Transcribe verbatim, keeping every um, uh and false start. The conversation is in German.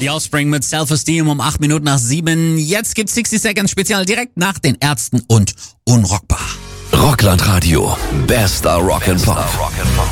Die Offspring mit Self-Esteem um acht Minuten nach sieben. Jetzt gibt's sixty Seconds Spezial direkt nach den Ärzten und Unrockbar. Rockland Radio. Bester Rock'n'Pop.